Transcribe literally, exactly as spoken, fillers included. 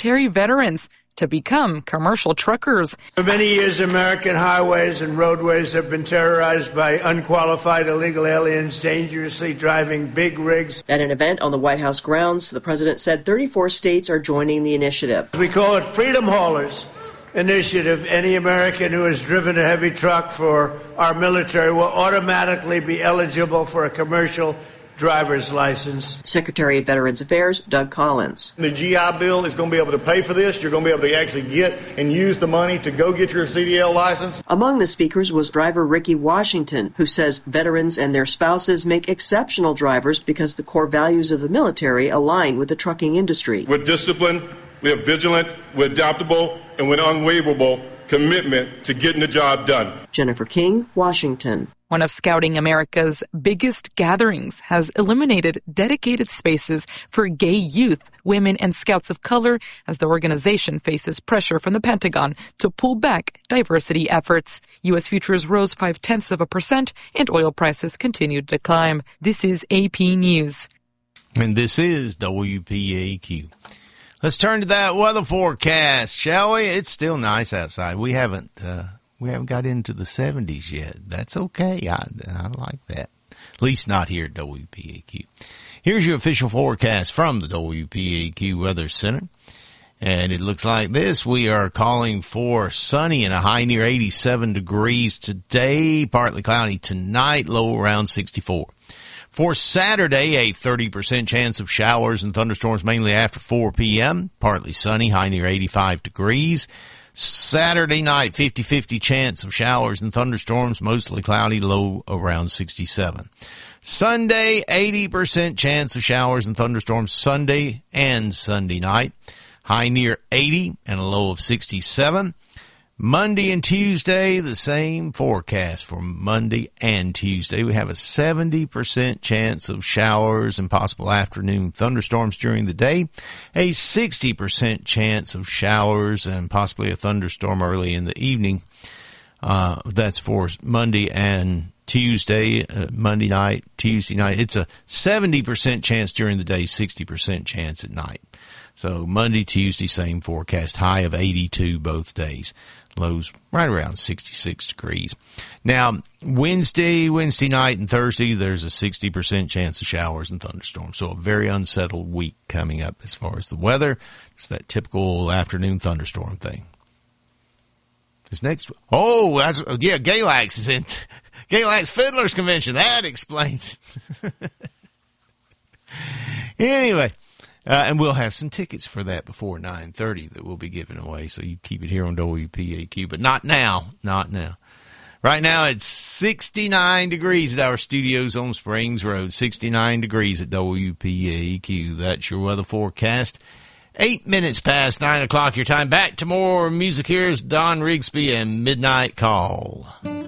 military veterans to become commercial truckers. For many years, American highways and roadways have been terrorized by unqualified illegal aliens dangerously driving big rigs. At an event on the White House grounds, the president said thirty-four states are joining the initiative. We call it Freedom Haulers Initiative. Any American who has driven a heavy truck for our military will automatically be eligible for a commercial driver's license. Secretary of Veterans Affairs Doug Collins. The G I Bill is going to be able to pay for this. You're going to be able to actually get and use the money to go get your C D L license. Among the speakers was driver Ricky Washington, who says veterans and their spouses make exceptional drivers because the core values of the military align with the trucking industry. We're disciplined, we're vigilant, we're adaptable, and we're unwavering commitment to getting the job done. Jennifer King, Washington. One of Scouting America's biggest gatherings has eliminated dedicated spaces for gay youth, women, and scouts of color as the organization faces pressure from the Pentagon to pull back diversity efforts. U S futures rose five-tenths of a percent and oil prices continued to climb. This is A P News. And this is W P A Q. Let's turn to that weather forecast, shall we? It's still nice outside. We haven't uh, we haven't got into the seventies yet. That's okay. I, I like that. At least not here at W P A Q. Here's your official forecast from the W P A Q Weather Center. And it looks like this. We are calling for sunny and a high near eighty-seven degrees today. Partly cloudy tonight, low around sixty-four. For Saturday, a thirty percent chance of showers and thunderstorms mainly after four p.m. Partly sunny, high near eighty-five degrees. Saturday night, fifty-fifty chance of showers and thunderstorms, mostly cloudy, low around sixty-seven. Sunday, eighty percent chance of showers and thunderstorms Sunday and Sunday night. High near eighty and a low of sixty-seven. Monday and Tuesday, the same forecast for Monday and Tuesday. We have a seventy percent chance of showers and possible afternoon thunderstorms during the day. A sixty percent chance of showers and possibly a thunderstorm early in the evening. Uh, that's for Monday and Tuesday, uh, Monday night, Tuesday night. It's a seventy percent chance during the day, sixty percent chance at night. So Monday, Tuesday, same forecast, high of eighty-two both days. Lows right around sixty-six degrees. Now, Wednesday, Wednesday night, and Thursday, there's a sixty percent chance of showers and thunderstorms. So a very unsettled week coming up as far as the weather. It's that typical afternoon thunderstorm thing. This next, oh, that's, yeah, Galax is in. Galax Fiddlers Convention. That explains it. Anyway. Uh, and we'll have some tickets for that before nine thirty that we'll be giving away, so you keep it here on W P A Q, but not now, not now. Right now it's sixty-nine degrees at our studios on Springs Road, sixty-nine degrees at W P A Q. That's your weather forecast. Eight minutes past nine o'clock your time. Back to more music. Here's Don Rigsby and Midnight Call.